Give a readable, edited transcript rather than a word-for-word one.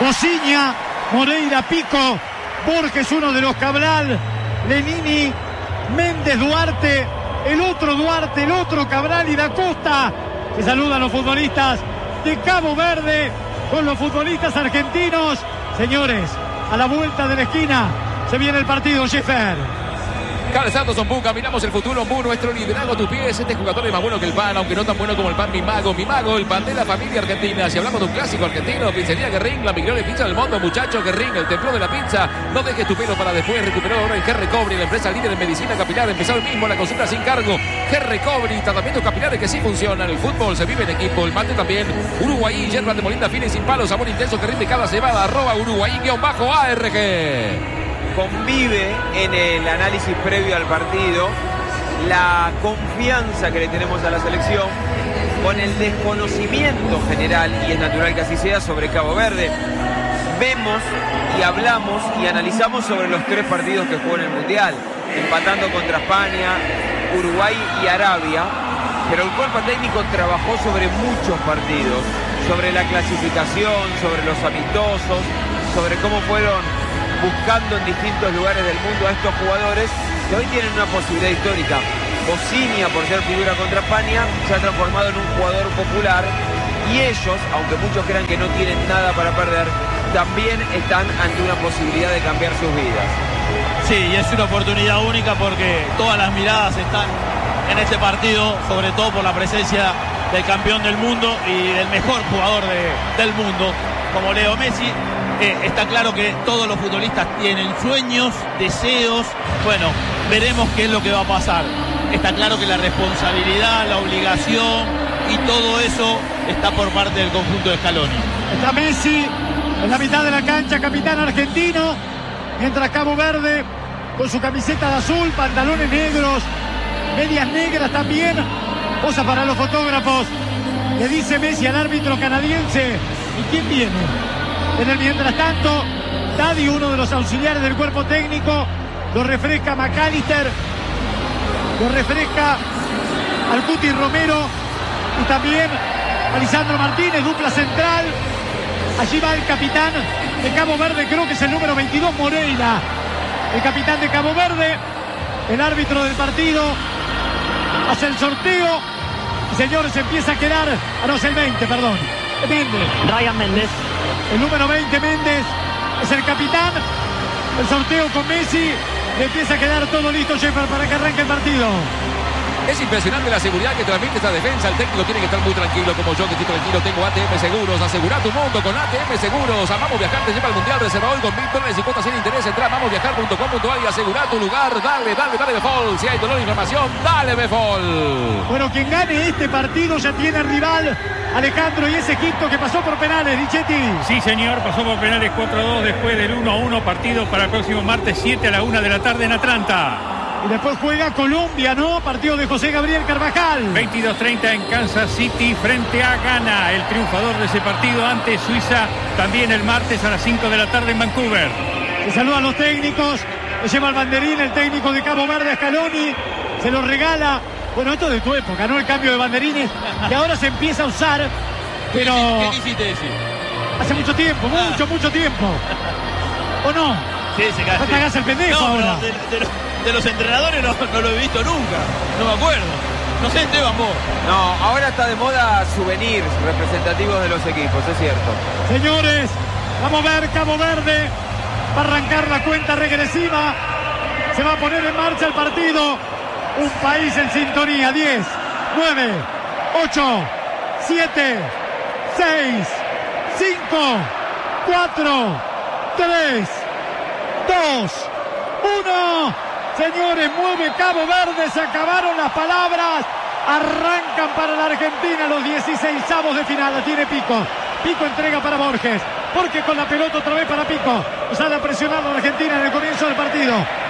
Bociña, Moreira, Pico, Borges, uno de los Cabral, Lenini, Méndez, Duarte, el otro Cabral y Da Costa. Se saludan los futbolistas de Cabo Verde con los futbolistas argentinos. Señores, a la vuelta de la esquina se viene el partido, Schiffer. Calzando Ombú, caminamos el futuro Ombú, nuestro liderazgo a tus pies. Este jugador es más bueno que el pan, aunque no tan bueno como el pan. Mi mago, el pan de la familia argentina. Si hablamos de un clásico argentino, Pizzería Guerrín, la mejor pizza del mundo, muchacho. Guerrín, el templo de la pizza. No dejes tu pelo para después. Recuperó ahora en G-Recovery, la empresa líder en medicina capilar. Empezó hoy mismo la consulta sin cargo. G-Recovery, tratamientos capilares que sí funcionan. El fútbol se vive en equipo, el mate también. Uruguay, yerba de molinda fina y sin palo, sabor intenso que rinde cada cebada. @Uruguay_ARG. Convive en el análisis previo al partido la confianza que le tenemos a la selección con el desconocimiento general, y es natural que así sea, sobre Cabo Verde. Vemos y hablamos y analizamos sobre los 3 partidos que jugó en el Mundial, empatando contra España, Uruguay y Arabia, pero el cuerpo técnico trabajó sobre muchos partidos, sobre la clasificación, sobre los amistosos, sobre cómo fueron buscando en distintos lugares del mundo a estos jugadores que hoy tienen una posibilidad histórica. Bociña, por ser figura contra España, se ha transformado en un jugador popular, y ellos, aunque muchos crean que no tienen nada para perder, también están ante una posibilidad de cambiar sus vidas. Sí, y es una oportunidad única porque todas las miradas están en este partido, sobre todo por la presencia del campeón del mundo y del mejor jugador del mundo, como Leo Messi. Está claro que todos los futbolistas tienen sueños, deseos. Bueno, veremos qué es lo que va a pasar. Está claro que la responsabilidad, la obligación y todo eso está por parte del conjunto de Scaloni. Está Messi en la mitad de la cancha, capitán argentino, mientras Cabo Verde con su camiseta de azul, pantalones negros, medias negras también, posa para los fotógrafos. Le dice Messi al árbitro canadiense: ¿y quién viene? En el mientras tanto, Tadi, uno de los auxiliares del cuerpo técnico, lo refresca McAllister, lo refresca al Cuti Romero y también a Lisandro Martínez, dupla central. Allí va el capitán de Cabo Verde, creo que es el número 22, Moreira, el capitán de Cabo Verde. El árbitro del partido hace el sorteo. Y, señores, empieza a quedar, no, es el 20, perdón, Méndez. Ryan Méndez. El número 20, Méndez, es el capitán. El sorteo con Messi. Le empieza a quedar todo listo, Schiffer, para que arranque el partido. Es impresionante la seguridad que transmite esta defensa. El técnico tiene que estar muy tranquilo, como yo que estoy tranquilo. Tengo ATM Seguros. Asegura tu mundo con ATM Seguros. Amamos Viajar te lleva al Mundial. Reserva hoy con $1.000 y cuotas sin interés. Entra a amamosviajar.com.ar y asegura tu lugar. Dale Befol. Si hay dolor e inflamación, dale Befol. Bueno, quien gane este partido ya tiene rival, Alejandro, y es Egipto, que pasó por penales, Dichetti. Sí, señor, pasó por penales 4-2 después del 1-1. Partido para el próximo martes 7 a la 1 de la tarde en Atlanta. Y después juega Colombia, ¿no? Partido de José Gabriel Carvajal. 22:30 en Kansas City frente a Ghana. El triunfador de ese partido ante Suiza, también el martes a las 5 de la tarde en Vancouver. Se saludan los técnicos. Se lleva el banderín el técnico de Cabo Verde, Scaloni. Se lo regala. Bueno, esto es de tu época, ¿no? El cambio de banderines que ahora se empieza a usar. Pero ¿Qué quisiste decir? hace mucho tiempo, mucho tiempo. ¿O no? Sí, se cae. No te hagas el pendejo ahora. De los entrenadores no lo he visto nunca. No me acuerdo. No sé, Esteban, vos. No, ahora está de moda souvenirs representativos de los equipos, es cierto. Señores, vamos a ver Cabo Verde. Va a arrancar la cuenta regresiva. Se va a poner en marcha el partido. Un país en sintonía. 10, 9, 8, 7, 6, 5, 4, 3, 2, 1. Señores, mueve Cabo Verde, se acabaron las palabras. Arrancan para la Argentina los 16avos de final. La tiene Pico. Pico entrega para Borges. Borges con la pelota otra vez para Pico. Sale a presionar a la Argentina en el comienzo del partido.